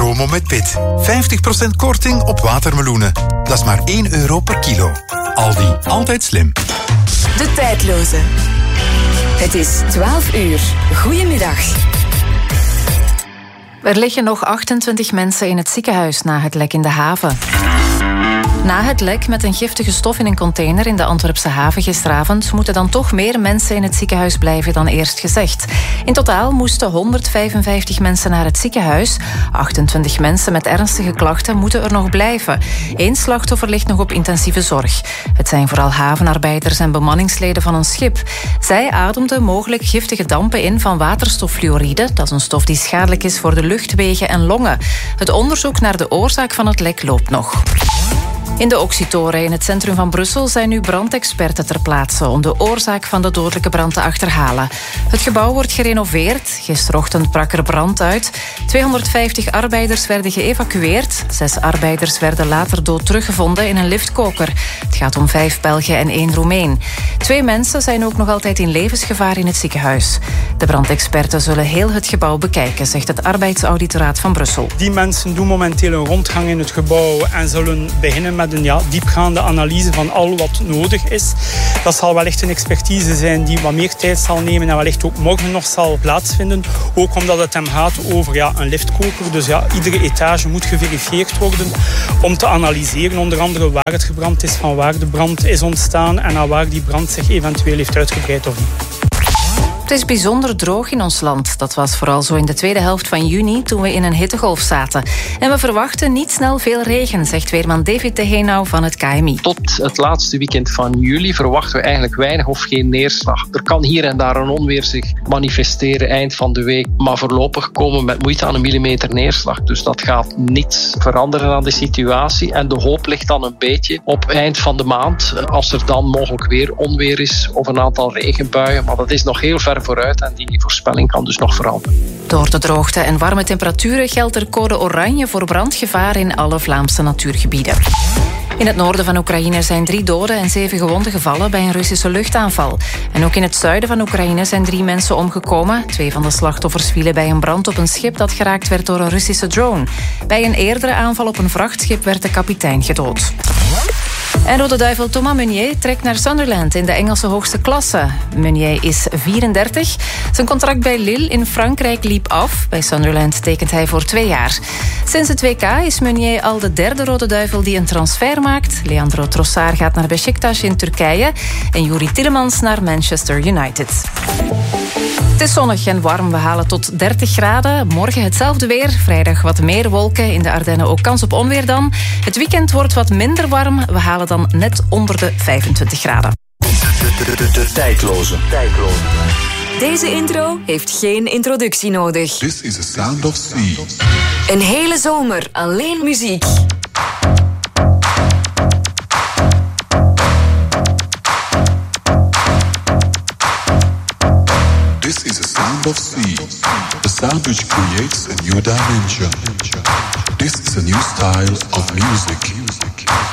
promo met Pit. 50% korting op watermeloenen. Dat is maar €1 per kilo. Aldi, altijd slim. De tijdloze. Het is 12 uur. Goedemiddag. Er liggen nog 28 mensen in het ziekenhuis na het lek in de haven. Na het lek met een giftige stof in een container in de Antwerpse haven gisteravond moeten dan toch meer mensen in het ziekenhuis blijven dan eerst gezegd. In totaal moesten 155 mensen naar het ziekenhuis. 28 mensen met ernstige klachten moeten er nog blijven. 1 slachtoffer ligt nog op intensieve zorg. Het zijn vooral havenarbeiders en bemanningsleden van een schip. Zij ademden mogelijk giftige dampen in van waterstoffluoride. Dat is een stof die schadelijk is voor de luchtwegen en longen. Het onderzoek naar de oorzaak van het lek loopt nog. In de Oxytoren in het centrum van Brussel zijn nu brandexperten ter plaatse om de oorzaak van de dodelijke brand te achterhalen. Het gebouw wordt gerenoveerd. Gisterochtend brak er brand uit. 250 arbeiders werden geëvacueerd. 6 arbeiders werden later dood teruggevonden in een liftkoker. Het gaat om 5 Belgen en 1 Roemeen. 2 mensen zijn ook nog altijd in levensgevaar in het ziekenhuis. De brandexperten zullen heel het gebouw bekijken, zegt het arbeidsauditoraat van Brussel. Die mensen doen momenteel een rondgang in het gebouw en zullen beginnen met een diepgaande analyse van al wat nodig is. Dat zal wellicht een expertise zijn die wat meer tijd zal nemen en wellicht ook morgen nog zal plaatsvinden. Ook omdat het hem gaat over een liftkoker. Dus iedere etage moet geverifieerd worden om te analyseren onder andere waar het gebrand is, van waar de brand is ontstaan en naar waar die brand zich eventueel heeft uitgebreid of niet. Het is bijzonder droog in ons land. Dat was vooral zo in de tweede helft van juni toen we in een hittegolf zaten. En we verwachten niet snel veel regen, zegt weerman David de Heenau van het KMI. Tot het laatste weekend van juli verwachten we eigenlijk weinig of geen neerslag. Er kan hier en daar een onweer zich manifesteren eind van de week, maar voorlopig komen we met moeite aan 1 millimeter neerslag. Dus dat gaat niets veranderen aan de situatie. En de hoop ligt dan een beetje op eind van de maand, als er dan mogelijk weer onweer is of een aantal regenbuien. Maar dat is nog heel ver vooruit en die voorspelling kan dus nog veranderen. Door de droogte en warme temperaturen geldt er code oranje voor brandgevaar in alle Vlaamse natuurgebieden. In het noorden van Oekraïne zijn 3 doden en 7 gewonden gevallen bij een Russische luchtaanval. En ook in het zuiden van Oekraïne zijn 3 mensen omgekomen. 2 van de slachtoffers vielen bij een brand op een schip dat geraakt werd door een Russische drone. Bij een eerdere aanval op een vrachtschip werd de kapitein gedood. En Rode Duivel Thomas Meunier trekt naar Sunderland in de Engelse hoogste klasse. Meunier is 34. Zijn contract bij Lille in Frankrijk liep af. Bij Sunderland tekent hij voor 2 jaar. Sinds het WK is Meunier al de 3e Rode Duivel die een transfer maakt. Leandro Trossard gaat naar Beşiktaş in Turkije en Youri Tielemans naar Manchester United. Het is zonnig en warm. We halen tot 30 graden. Morgen hetzelfde weer. Vrijdag wat meer wolken. In de Ardennen ook kans op onweer dan. Het weekend wordt wat minder warm. We halen dan net onder de 25 graden. De tijdloze. Deze intro heeft geen introductie nodig. This is the sound of sea. Een hele zomer alleen muziek. This is the sound of sea. The sound which creates a new dimension. This is a new style of music.